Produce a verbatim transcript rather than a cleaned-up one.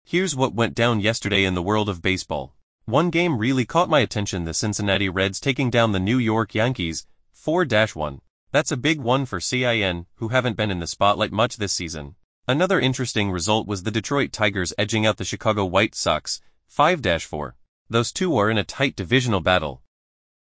Here's what went down yesterday in the world of baseball. One game really caught my attention: the Cincinnati Reds taking down the New York Yankees, four to one. That's a big one for C I N, who haven't been in the spotlight much this season. Another interesting result was the Detroit Tigers edging out the Chicago White Sox, five to four. Those two are in a tight divisional battle,